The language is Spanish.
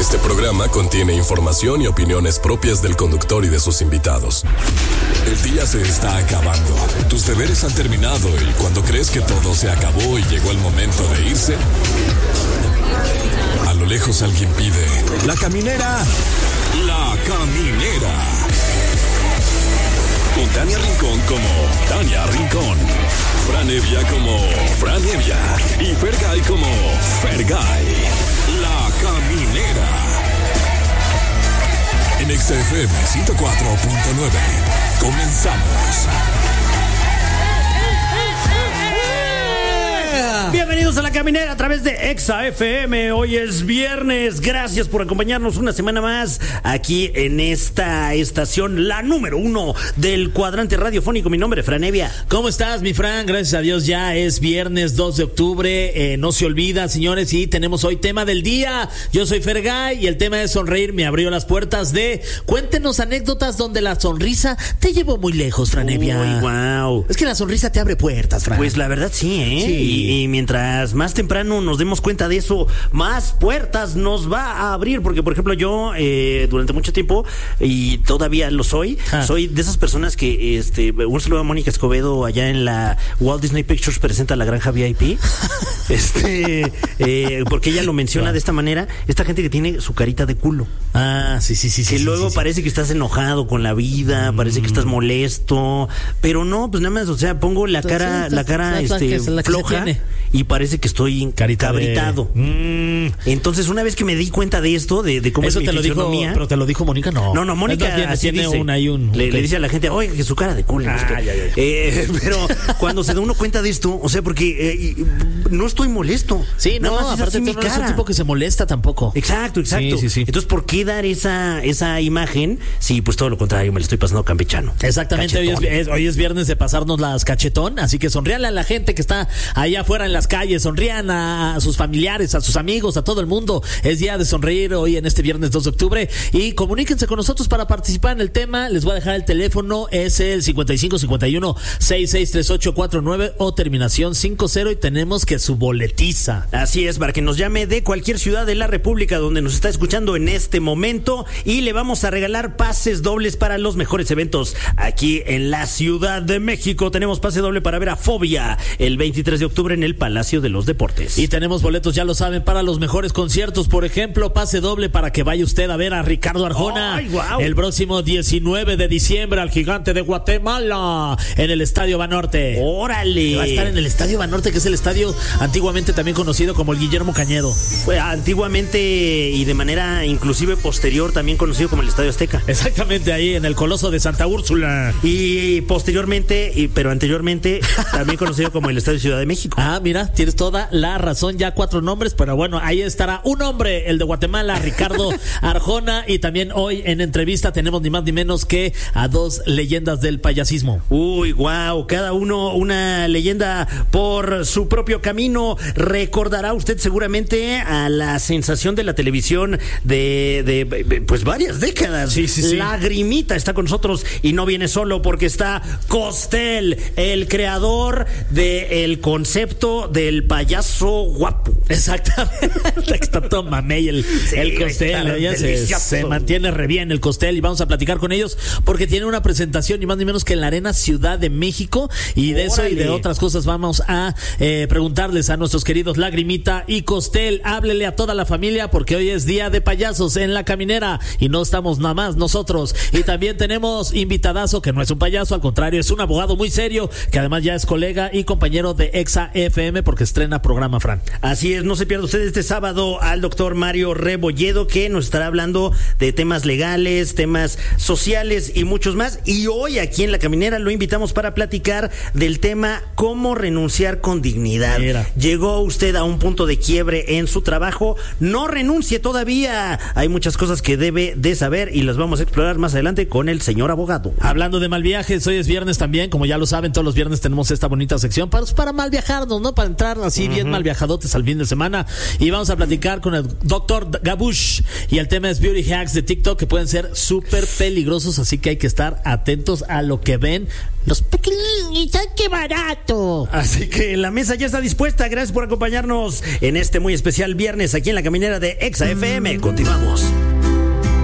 Este programa contiene información y opiniones propias del conductor y de sus invitados. El día se está acabando. Tus deberes han terminado y cuando crees que todo se acabó y llegó el momento de irse, a lo lejos alguien pide: ¡La caminera! ¡La caminera! Con Tania Rincón como Tania Rincón, Fran Evia como Fran Evia y Fergay como Fergay. La caminera. En XFM 104.9. Comenzamos. Bienvenidos a La Caminera a través de Exa FM. Hoy es viernes. Gracias por acompañarnos una semana más aquí en esta estación, la número 1 del cuadrante radiofónico. Mi nombre es Fran Evia. ¿Cómo estás, mi Fran? Gracias a Dios, ya es viernes 2 de octubre. No se olvida, señores, y tenemos hoy tema del día. Yo soy Fergay y el tema de sonreír me abrió las puertas de... Cuéntenos anécdotas donde la sonrisa te llevó muy lejos, Fran Evia. Uy, wow. Es que la sonrisa te abre puertas, Fran. Pues la verdad sí, ¿eh? Sí. Y mientras más temprano nos demos cuenta de eso, más puertas nos va a abrir. Porque, por ejemplo, yo durante mucho tiempo, y todavía lo soy, soy de esas personas que, un saludo a Mónica Escobedo allá en la Walt Disney Pictures presenta La Granja VIP. Porque ella lo menciona de esta manera, esta gente que tiene su carita de culo. Sí. Que luego parece que estás enojado con la vida, parece que estás molesto, pero no, pues nada más, o sea, pongo la cara floja y parece que estoy cabritado. Entonces, una vez que me di cuenta de esto, de cómo eso es mi te lo dijo, pero te lo dijo Mónica, no. No, Mónica así tiene dice. Le dice a la gente, oye, que su cara de culo. Pero cuando se da uno cuenta de esto, o sea, porque no estoy molesto. Sí, no, aparte tú no eres un tipo que se molesta tampoco. Exacto. Sí. Entonces, ¿por qué dar esa imagen si pues todo lo contrario, me lo estoy pasando campechano? Exactamente, hoy es viernes de pasarnos las cachetón, así que sonríanle a la gente que está allá afuera en las calles, sonrían a sus familiares, a sus amigos, a todo el mundo. Es día de sonreír hoy en este viernes 2 de octubre y comuníquense con nosotros para participar en el tema. Les voy a dejar el teléfono, es el 5551-663849 o terminación 50 y tenemos que su boletiza. Así es, para que nos llame de cualquier ciudad de la República donde nos está escuchando en este momento y le vamos a regalar pases dobles para los mejores eventos aquí en la Ciudad de México. Tenemos pase doble para ver a Fobia el 23 de octubre en el Palacio de los Deportes. Y tenemos boletos, ya lo saben, para los mejores conciertos. Por ejemplo, pase doble para que vaya usted a ver a Ricardo Arjona. ¡Ay, wow! El próximo 19 de diciembre al Gigante de Guatemala en el Estadio Banorte. ¡Órale! Va a estar en el Estadio Banorte, que es el estadio antiguamente también conocido como el Guillermo Cañedo. Antiguamente y de manera inclusive posterior también conocido como el Estadio Azteca. Exactamente, ahí en el Coloso de Santa Úrsula. Y posteriormente, pero anteriormente, también conocido como el Estadio Ciudad de México. Mira, tienes toda la razón, ya 4 nombres, pero bueno, ahí estará un hombre, el de Guatemala, Ricardo Arjona, y también hoy en entrevista tenemos ni más ni menos que a 2 leyendas del payasismo. Uy, wow, cada uno una leyenda por su propio camino. Recordará usted seguramente a la sensación de la televisión de pues varias décadas. Sí. Lagrimita está con nosotros y no viene solo porque está Costel, el creador del concepto del payaso guapo. Exactamente. Está todo mamey el Costel. Se mantiene re bien el Costel y vamos a platicar con ellos porque tiene una presentación ni más ni menos que en la Arena Ciudad de México y de eso y de otras cosas vamos a preguntarles a nuestros queridos Lagrimita y Costel. Háblele a toda la familia porque hoy es día de payasos en La Caminera y no estamos nada más nosotros. Y también tenemos invitadazo que no es un payaso, al contrario, es un abogado muy serio que además ya es colega y compañero de Exa FM porque estrena programa, Fran. Así es, no se pierda usted este sábado al doctor Mario Rebolledo, que nos estará hablando de temas legales, temas sociales y muchos más. Y hoy aquí en La Caminera lo invitamos para platicar del tema cómo renunciar con dignidad. Mira. Llegó usted a un punto de quiebre en su trabajo, no renuncie todavía. Hay muchas cosas que debe de saber y las vamos a explorar más adelante con el señor abogado. Hablando de mal viajes, hoy es viernes también, como ya lo saben, todos los viernes tenemos esta bonita sección para mal viajar prepararnos, ¿no? Para entrar así bien mal viajadotes al fin de semana. Y vamos a platicar con el doctor Gabush. Y el tema es beauty hacks de TikTok que pueden ser súper peligrosos, así que hay que estar atentos a lo que ven los pequeños. ¡Ay, qué barato! Así que la mesa ya está dispuesta. Gracias por acompañarnos en este muy especial viernes aquí en la caminera de Exa FM. Continuamos.